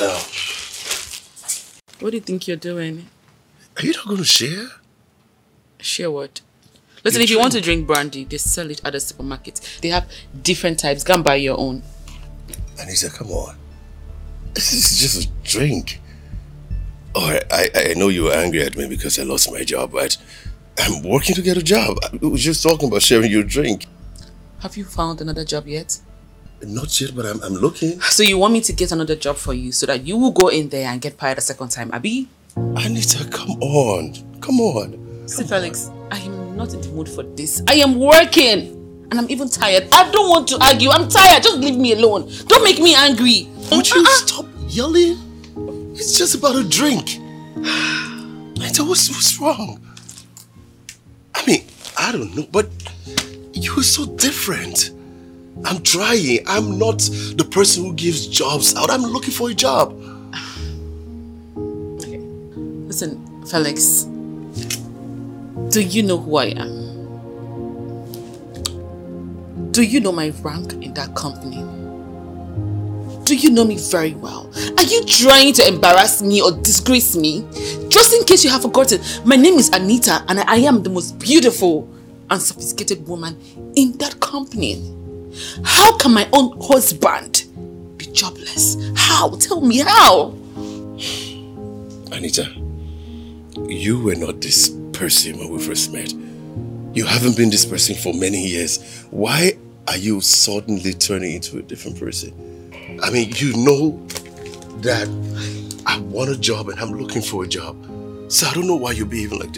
What do you think you're doing? Are you not going to share? Share what? Listen, if you want to drink brandy, they sell it at the supermarket. They have different types. Go and buy your own. Anita, come on. This is just a drink. Alright, I know you were angry at me because I lost my job, but I'm working to get a job. We were just talking about sharing your drink. Have you found another job yet? Not yet, but I'm looking. So you want me to get another job for you so that you will go in there and get fired a second time, Abi? Anita, come on. Come on. See, Felix, I am not in the mood for this. I am working and I'm even tired. I don't want to argue. I'm tired. Just leave me alone. Don't make me angry. Would you stop yelling? It's just about a drink. Anita, what's wrong? I mean, I don't know, but you're so different. I'm trying. I'm not the person who gives jobs out. I'm looking for a job. Okay. Listen, Felix. Do you know who I am? Do you know my rank in that company? Do you know me very well? Are you trying to embarrass me or disgrace me? Just in case you have forgotten, my name is Anita and I am the most beautiful and sophisticated woman in that company. How can my own husband be jobless? How? Tell me how? Anita, you were not this person when we first met. You haven't been this person for many years. Why are you suddenly turning into a different person? I mean, you know that I want a job and I'm looking for a job. So I don't know why you're behaving like this.